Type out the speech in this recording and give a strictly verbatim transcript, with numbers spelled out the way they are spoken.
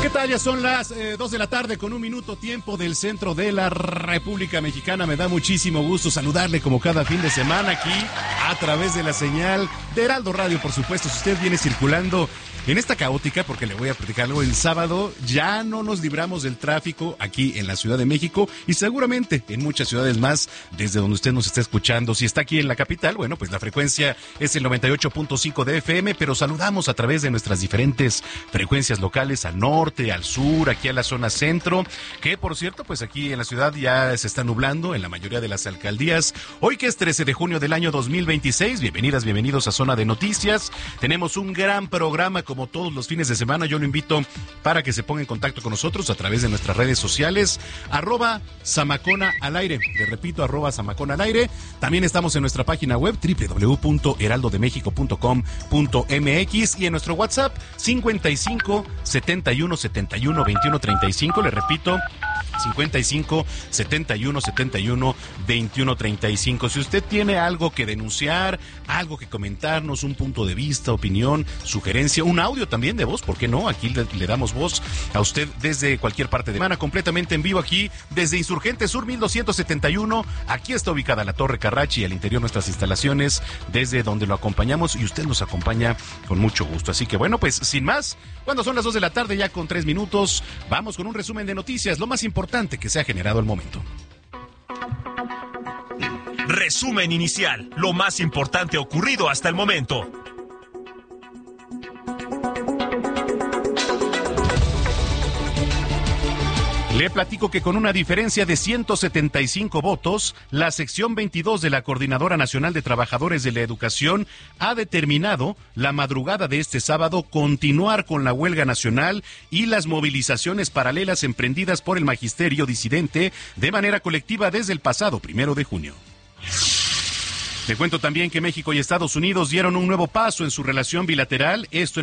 ¿Qué tal? Ya son las eh, dos de la tarde con un minuto tiempo del centro de la República Mexicana. Me da muchísimo gusto saludarle como cada fin de semana aquí a través de la señal de Heraldo Radio, por supuesto. Si usted viene circulando en esta caótica, porque le voy a platicar algo, el sábado ya no nos libramos del tráfico aquí en la Ciudad de México y seguramente en muchas ciudades más desde donde usted nos está escuchando. Si está aquí en la capital, bueno, pues la frecuencia es el noventa y ocho punto cinco de F M, pero saludamos a través de nuestras diferentes frecuencias locales al norte, al sur, aquí a la zona centro, que por cierto, pues aquí en la ciudad ya se está nublando en la mayoría de las alcaldías. Hoy que es trece de junio del año dos mil veintiséis, bienvenidas, bienvenidos a Zona de Noticias. Tenemos un gran programa como todos los fines de semana. Yo lo invito para que se ponga en contacto con nosotros a través de nuestras redes sociales, arroba Zamacona al aire. Le repito, arroba Zamacona al aire. También estamos en nuestra página web doble u doble u doble u punto heraldo de méxico punto com punto m x y en nuestro WhatsApp cincuenta y cinco, setenta y uno, setenta y uno, veintiuno, treinta y cinco. Le repito, cincuenta y cinco, setenta y uno, setenta y uno, veintiuno, treinta y cinco. Si usted tiene algo que denunciar, algo que comentarnos, un punto de vista, opinión, sugerencia, un audio también de voz, ¿por qué no? Aquí le, le damos voz a usted desde cualquier parte de semana, completamente en vivo aquí desde Insurgente Sur mil doscientos setenta y uno. Aquí está ubicada la Torre Carrachi y al interior nuestras instalaciones, desde donde lo acompañamos y usted nos acompaña con mucho gusto. Así que bueno, pues sin más, cuando son las dos de la tarde ya con tres minutos, vamos con un resumen de noticias, lo más importante que se ha generado al momento. Resumen inicial, lo más importante ocurrido hasta el momento. Le platico que con una diferencia de ciento setenta y cinco votos, la sección veintidós de la Coordinadora Nacional de Trabajadores de la Educación ha determinado la madrugada de este sábado continuar con la huelga nacional y las movilizaciones paralelas emprendidas por el magisterio disidente de manera colectiva desde el pasado primero de junio. Le cuento también que México y Estados Unidos dieron un nuevo paso en su relación bilateral, esto en